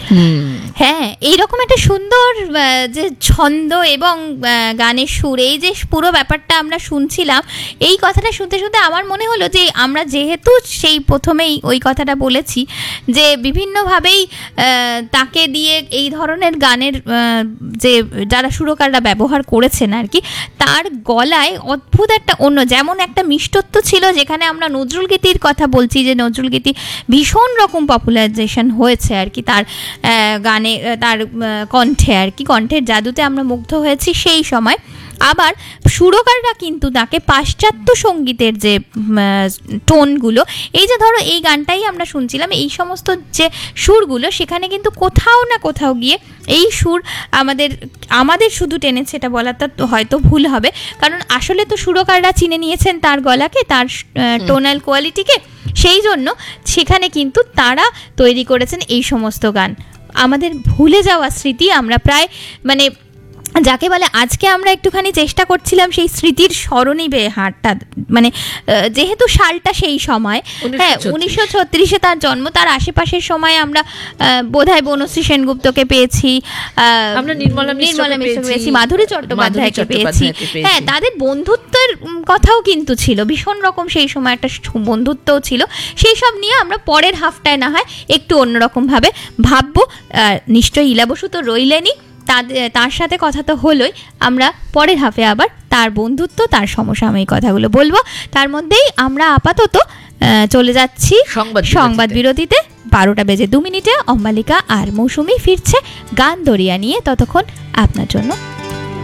হ্যাঁ, এইরকম একটা সুন্দর যে ছন্দ এবং গানের সুর, এই যে পুরো ব্যাপারটা আমরা শুনছিলাম, এই কথাটা শুনতে শুনতে আমার মনে হলো যে আমরা যেহেতু সেই প্রথমেই ওই কথাটা বলেছি যে বিভিন্নভাবেই তাকে দিয়ে এই ধরনের গানের যে যারা সুরকাররা ব্যবহার করেছেন আর কি, তার গলায় অদ্ভুত একটা অন্য, যেমন একটা মিষ্টত্ব ছিল, যেখানে আমরা নজরুল গীতির কথা বলছি যে নজরুল গীতি ভীষণ রকম পপুলারাইজেশন হয়েছে আর কি তার গানে, তার কণ্ঠে আর কি, কণ্ঠের জাদুতে আমরা মুগ্ধ হয়েছি সেই সময়। আবার সুরকাররা কিন্তু তাকে পাশ্চাত্য সঙ্গীতের যে টোনগুলো, এই যে ধরো এই গানটাই আমরা শুনছিলাম, এই সমস্ত যে সুরগুলো, সেখানে কিন্তু কোথাও না কোথাও গিয়ে এই সুর আমাদের শুধু টেনেছে এটা বলাটা হয়তো ভুল হবে, কারণ আসলে তো সুরকাররা চিনে নিয়েছেন তার গলাকে, তার টোনাল কোয়ালিটিকে, সেই জন্য সেখানে কিন্তু তারা তৈরি করেছেন এই সমস্ত গান। আমাদের ভুলে যাওয়া স্মৃতি আমরা প্রায় মানে যাকে বলে আজকে আমরা একটুখানি চেষ্টা করছিলাম সেই স্মৃতির স্মরণীবে হাটটা, মানে যেহেতু সালটা সেই সময়, হ্যাঁ 1936-এ তার জন্ম, তার আশেপাশের সময় আমরা বোধহয় বনশ্রী সেনগুপ্তকে পেয়েছি, আমরা নির্মলা মিশ্রকে পেয়েছি, মাধুরী চট্টোপাধ্যায়কে পেয়েছি, হ্যাঁ তাদের বন্ধুত্বের কথাও কিন্তু ছিল ভীষণ রকম, সেই সময় একটা বন্ধুত্বও ছিল। সেই সব নিয়ে আমরা পরের হাফটায় না হয় একটু অন্যরকমভাবে ভাববো। নিশ্চয়ই ইলা বসু তো রইলেনি, তার সাথে কথা তো হলোই, আমরা পরের হাফে আবার তার বন্ধুত্ব, তার সমসাময়িক কথাগুলো বলবো। তার মধ্যেই আমরা আপাতত চলে যাচ্ছি সংবাদ বিরতিতে। 12:02 অম্বালিকা আর মৌসুমী ফিরছে গান দরিয়া নিয়ে, ততক্ষণ আপনার জন্য